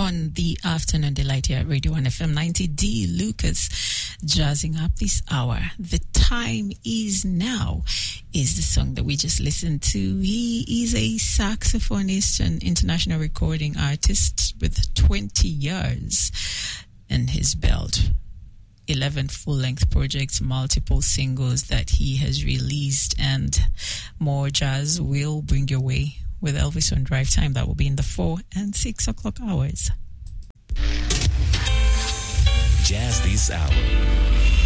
on the Afternoon Delight here at Radio 1 FM 90. D. Lucas jazzing up this hour. The Time Is Now is the song that we just listened to. He is a saxophonist and international recording artist with 20 years in his belt. 11 full-length projects, multiple singles that he has released, and more jazz will bring your way with Elvis on Drive Time. That will be in the 4 and 6 o'clock hours. Jazz this hour.